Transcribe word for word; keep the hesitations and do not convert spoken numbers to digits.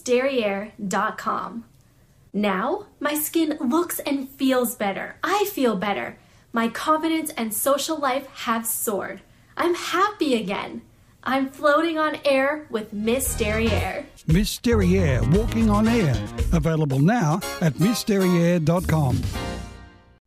derriere dot com. Now, my skin looks and feels better. I feel better. My confidence and social life have soared. I'm happy again. I'm floating on air with Miss Derriere. Miss Derriere, walking on air. Available now at miss derriere dot com.